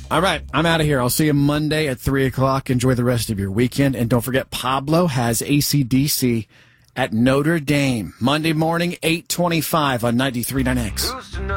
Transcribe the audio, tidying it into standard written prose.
All right, I'm out of here. I'll see you Monday at 3 o'clock. Enjoy the rest of your weekend. And don't forget, Pablo has AC/DC at Notre Dame. Monday morning, 8:25 on 93.9X.